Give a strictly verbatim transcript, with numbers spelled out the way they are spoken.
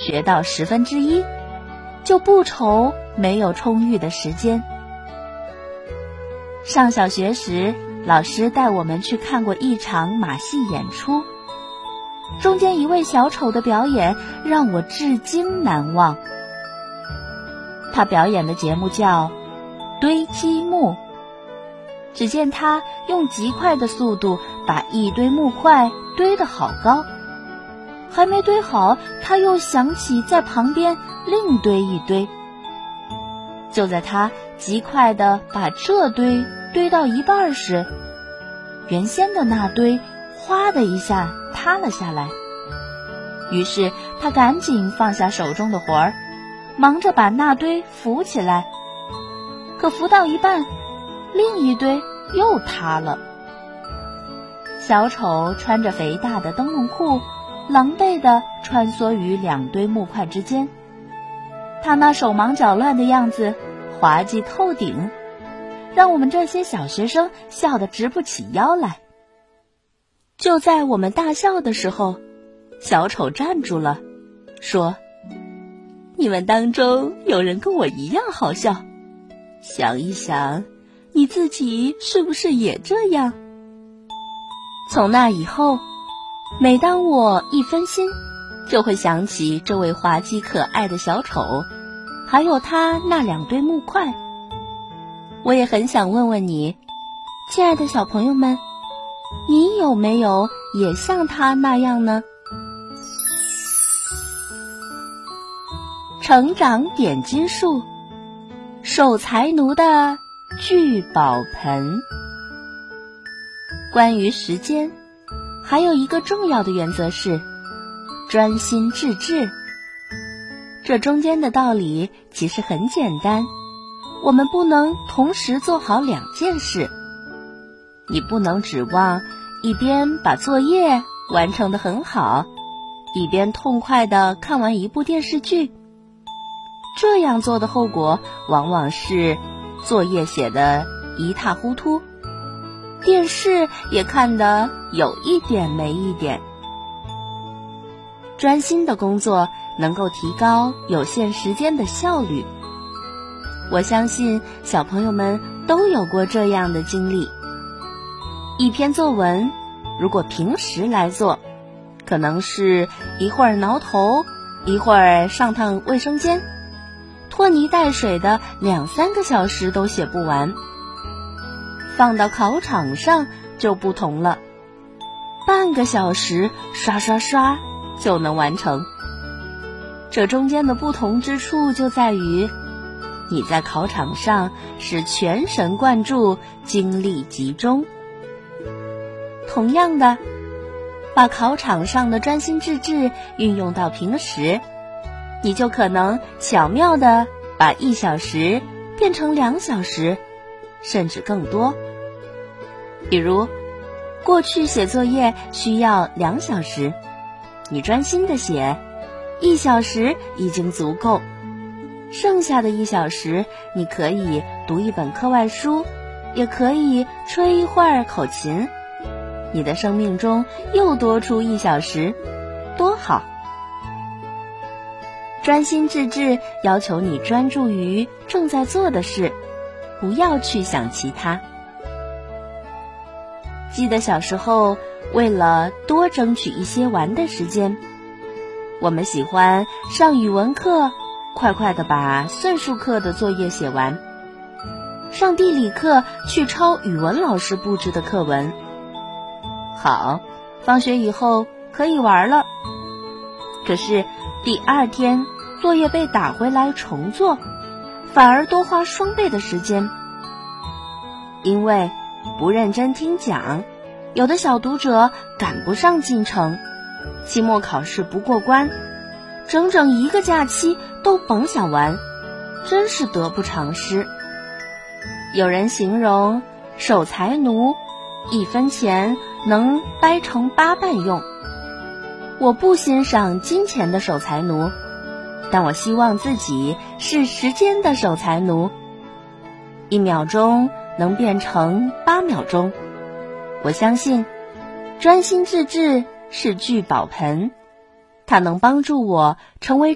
学到十分之一，就不愁没有充裕的时间。上小学时，老师带我们去看过一场马戏演出，中间一位小丑的表演让我至今难忘。他表演的节目叫堆积木，只见他用极快的速度把一堆木块堆得好高，还没堆好，他又想起在旁边另堆一堆。就在他极快地把这堆堆到一半时，原先的那堆哗的一下塌了下来。于是他赶紧放下手中的活儿，忙着把那堆扶起来。可扶到一半，另一堆又塌了。小丑穿着肥大的灯笼裤，狼狈地穿梭于两堆木块之间。他那手忙脚乱的样子滑稽透顶，让我们这些小学生笑得直不起腰来。就在我们大笑的时候，小丑站住了，说：“你们当中有人跟我一样好笑，想一想，你自己是不是也这样？”从那以后，每当我一分心，就会想起这位滑稽可爱的小丑，还有他那两堆木块。我也很想问问你，亲爱的小朋友们，你有没有也像他那样呢？成长点金术，守财奴的聚宝盆。关于时间，还有一个重要的原则是专心致志。这中间的道理其实很简单，我们不能同时做好两件事。你不能指望一边把作业完成得很好，一边痛快地看完一部电视剧。这样做的后果往往是作业写得一塌糊涂，电视也看得有一点没一点。专心的工作能够提高有限时间的效率。我相信小朋友们都有过这样的经历。一篇作文，如果平时来做，可能是一会儿挠头，一会儿上趟卫生间，拖泥带水的两三个小时都写不完。放到考场上就不同了，半个小时刷刷刷就能完成。这中间的不同之处就在于，你在考场上是全神贯注，精力集中。同样的，把考场上的专心致志运用到平时，你就可能巧妙地把一小时变成两小时，甚至更多。比如，过去写作业需要两小时，你专心地写，一小时已经足够。剩下的一小时，你可以读一本课外书，也可以吹一会儿口琴。你的生命中又多出一小时，多好！专心致志要求你专注于正在做的事，不要去想其他。记得小时候，为了多争取一些玩的时间，我们喜欢上语文课，快快地把算术课的作业写完；上地理课去抄语文老师布置的课文。好，放学以后可以玩了。可是第二天作业被打回来重做，反而多花双倍的时间。因为不认真听讲，有的小读者赶不上进程，期末考试不过关，整整一个假期都甭想玩，真是得不偿失。有人形容守财奴一分钱能掰成八瓣用。我不欣赏金钱的守财奴，但我希望自己是时间的守财奴。一秒钟能变成八秒钟。我相信专心致志是聚宝盆，它能帮助我成为